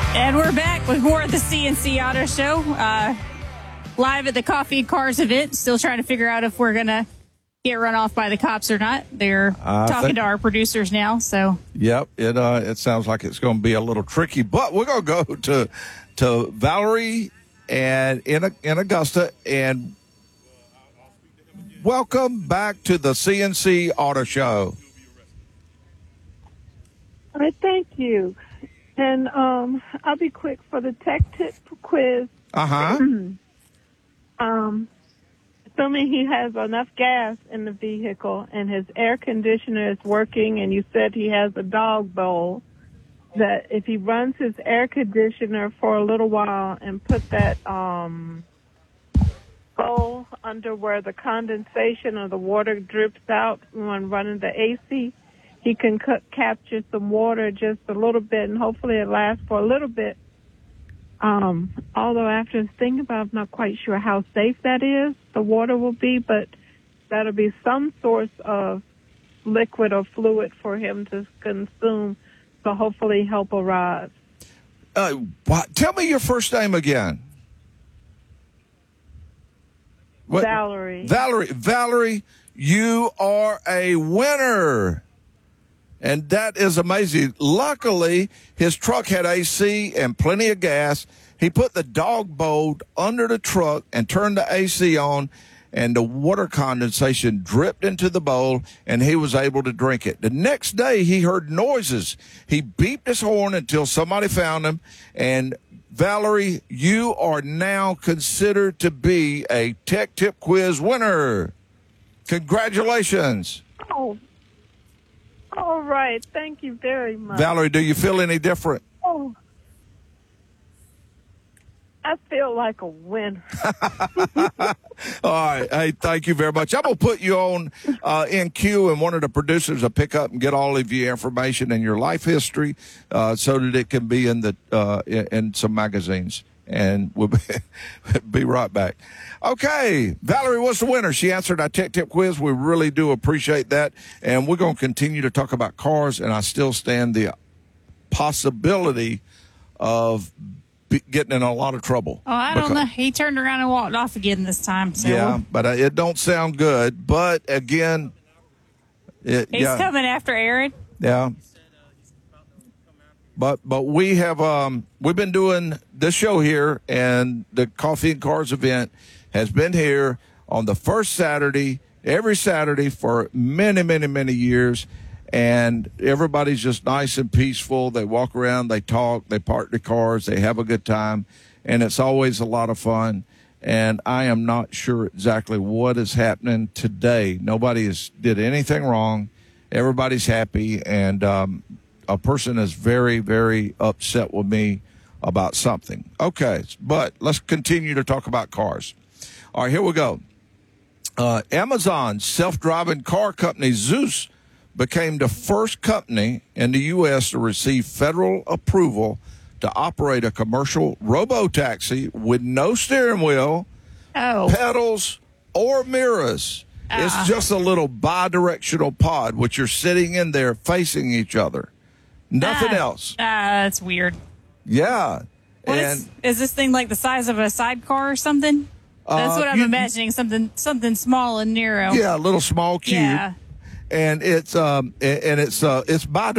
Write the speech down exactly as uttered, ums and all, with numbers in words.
And we're back with more of the C N C Auto Show, uh, live at the Coffee and Cars event. Still trying to figure out if we're going to get run off by the cops or not. They're uh, talking think, to our producers now. So Yep, it uh, it sounds like it's going to be a little tricky. But we're going to go to to Valerie and in, in Augusta. And welcome back to the C N C Auto Show. All right, thank you. And um, I'll be quick for the tech tip quiz. Uh-huh. um, assuming he has enough gas in the vehicle and his air conditioner is working and you said he has a dog bowl, that if he runs his air conditioner for a little while and put that um, bowl under where the condensation or the water drips out when running the A C, he can cut, capture some water just a little bit, and hopefully it lasts for a little bit. Um, although after thinking about it, I'm not quite sure how safe that is, the water will be, but that'll be some source of liquid or fluid for him to consume, so hopefully help arrive. Uh, what? Tell me your first name again. What? Valerie. Valerie. Valerie, you are a winner. And that is amazing. Luckily, his truck had A C and plenty of gas. He put the dog bowl under the truck and turned the A C on, and the water condensation dripped into the bowl, and he was able to drink it. The next day, he heard noises. He beeped his horn until somebody found him. And, Valerie, you are now considered to be a Tech Tip Quiz winner. Congratulations. Oh. All right. Thank you very much. Valerie, do you feel any different? Oh, I feel like a winner. All right. Hey, thank you very much. I'm going to put you on uh, in queue, and one of the producers will pick up and get all of your information and your life history uh, so that it can be in the uh, in, in some magazines. And we'll be, be right back. Okay, Valerie was the winner. She answered our Tech Tip Quiz. We really do appreciate that. And we're going to continue to talk about cars, and I still stand the possibility of be getting in a lot of trouble. Oh, I don't know. He turned around and walked off again this time. So. Yeah, but uh, it don't sound good. But, again, it, he's yeah. coming after Aaron. Yeah. But but we have um we've been doing this show here, and the Coffee and Cars event has been here on the first Saturday, every Saturday for many, many, many years. And everybody's just nice and peaceful. They walk around, they talk, they park their cars, they have a good time, and it's always a lot of fun. And I am not sure exactly what is happening today. Nobody has did anything wrong. Everybody's happy, and um a person is very, very upset with me about something. Okay, but let's continue to talk about cars. All right, here we go. Uh, Amazon's self-driving car company, Zeus, became the first company in the U S to receive federal approval to operate a commercial robo-taxi with no steering wheel, oh. pedals, or mirrors. Uh. It's just a little bi-directional pod, which you're sitting in there facing each other. Nothing ah, else. Ah, that's weird. Yeah. What and is, is this thing like the size of a sidecar or something? That's uh, what I'm you, imagining. Something, something small and narrow. Yeah, a little small cube. Yeah. And it's um and it's uh it's bi